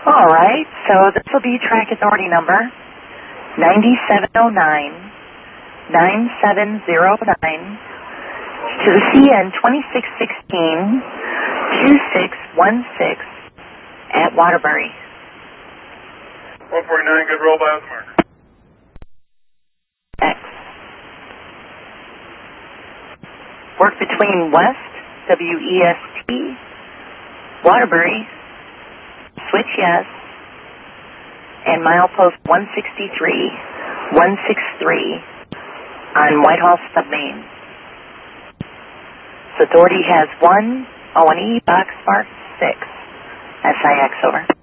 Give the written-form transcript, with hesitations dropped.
All right, so this will be track authority number 9709-9709 to the CN 2616-2616 at Waterbury. 149, good roll by the marker. X. Work between West, WEST, Waterbury, switch yes, and milepost 163 on Whitehall Submain. So authority has 1 O&E box mark 6. SIX over.